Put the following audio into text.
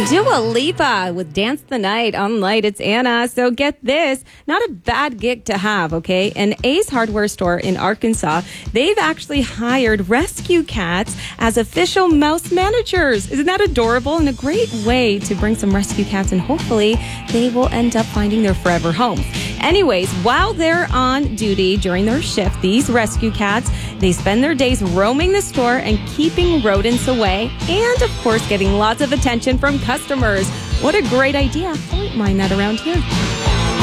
Dua Lipa with Dance the Night on Light. It's Anna. So get this, not a bad gig to have, okay? An Ace Hardware store in Arkansas, they've actually hired rescue cats as official mouse managers. Isn't that adorable? And a great way to bring some rescue cats, and hopefully they will end up finding their forever home. Anyways, while they're on duty during their shift, these rescue cats, they spend their days roaming the store and keeping rodents away, and of course getting lots of attention from customers. What a great idea. I wouldn't mind that around here.